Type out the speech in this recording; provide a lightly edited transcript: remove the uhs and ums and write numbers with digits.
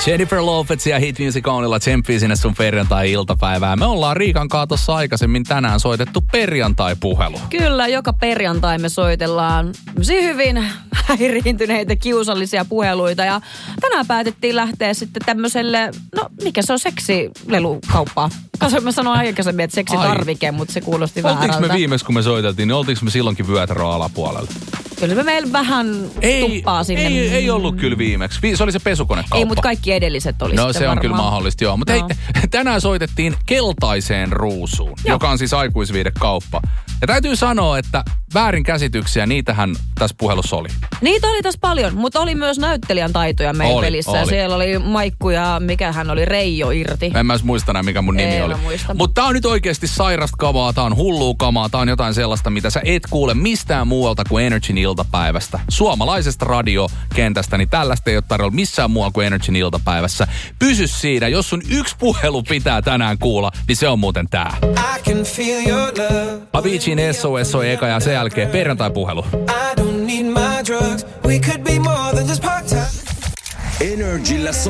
Jennifer Lopez ja Hit Music Onlylla tsemppii sinne sun perjantai-iltapäivään. Me ollaan Riikan kanssa tossa aikaisemmin tänään soitettu perjantai-puhelu. Kyllä, joka perjantai me soitellaan hyvin häiriintyneitä, kiusallisia puheluita. Ja tänään päätettiin lähteä sitten tämmöiselle, no mikä se on, seksilelukauppaa. Mä sanoin aikaisemmin, että seksitarvike, mutta se kuulosti väärältä. Oltiinko me viimeis, kun me soiteltiin, niin oltiinko me silloinkin vyötärön alapuolella? Kyllä me meillä vähän tuppaa sinne. Ei ollut kyllä viimeksi. Se oli se pesukonekauppa. Ei, mutta kaikki edelliset oli no se varmaan. On kyllä mahdollista, joo. Mutta hei, tänään soitettiin Keltaiseen Ruusuun, joka on siis aikuisviidekauppa. Ja täytyy sanoa, että väärinkäsityksiä, niitähän tässä puhelussa oli. Niitä oli tässä paljon, mutta oli myös näyttelijän taitoja meidän pelissä. Ja siellä oli Maikku ja mikä hän oli, Reijo Irti. En mä edes muista enää, mikä mun nimi oli. Mutta tää on nyt oikeasti sairasta kamaa, tää on hullua kamaa, tää on jotain sellaista, mitä sä et kuule mistään muualta kuin Energyn iltapäivästä. Suomalaisesta radiokentästä, niin tällaista ei ole tarjolla missään muualla kuin Energyn iltapäivässä. Pysy siinä, jos sun yksi puhelu pitää tänään kuulla, niin se on muuten tää. Aviciin SOS on eka ja sen jälkeen perjantai-puhelu. Energillä